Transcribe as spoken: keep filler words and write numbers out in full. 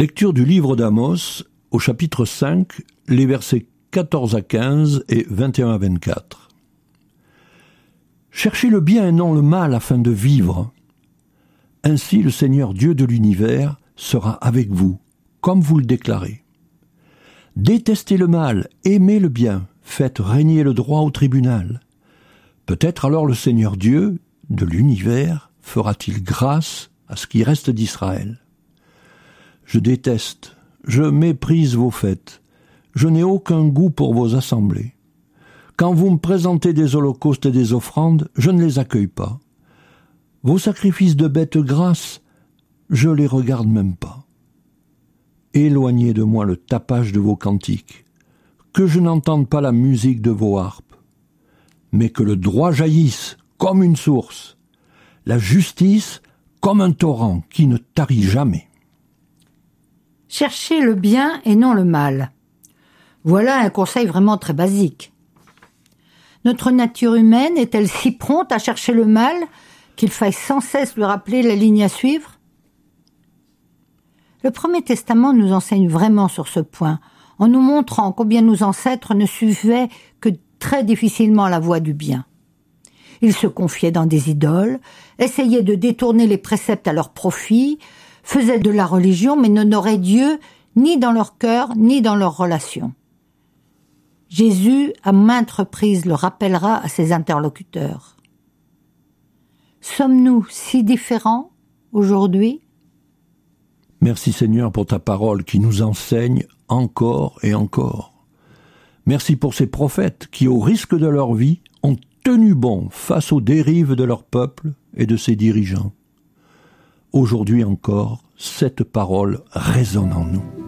Lecture du livre d'Amos, au chapitre cinq, les versets quatorze à quinze et vingt et un à vingt-quatre. Cherchez le bien et non le mal afin de vivre. Ainsi le Seigneur Dieu de l'univers sera avec vous, comme vous le déclarez. Détestez le mal, aimez le bien, faites régner le droit au tribunal. Peut-être alors le Seigneur Dieu de l'univers fera-t-il grâce à ce qui reste d'Israël. Je déteste, je méprise vos fêtes, je n'ai aucun goût pour vos assemblées. Quand vous me présentez des holocaustes et des offrandes, je ne les accueille pas. Vos sacrifices de bêtes grasses, je les regarde même pas. Éloignez de moi le tapage de vos cantiques, que je n'entende pas la musique de vos harpes, mais que le droit jaillisse comme une source, la justice comme un torrent qui ne tarit jamais. Cherchez le bien et non le mal. Voilà un conseil vraiment très basique. Notre nature humaine est-elle si prompte à chercher le mal qu'il faille sans cesse lui rappeler la ligne à suivre ? Le Premier Testament nous enseigne vraiment sur ce point, en nous montrant combien nos ancêtres ne suivaient que très difficilement la voie du bien. Ils se confiaient dans des idoles, essayaient de détourner les préceptes à leur profit, faisaient de la religion mais n'honoraient Dieu ni dans leur cœur ni dans leurs relations. Jésus, à maintes reprises, le rappellera à ses interlocuteurs. Sommes-nous si différents aujourd'hui ? Merci Seigneur pour ta parole qui nous enseigne encore et encore. Merci pour ces prophètes qui, au risque de leur vie, ont tenu bon face aux dérives de leur peuple et de ses dirigeants. Aujourd'hui encore, cette parole résonne en nous.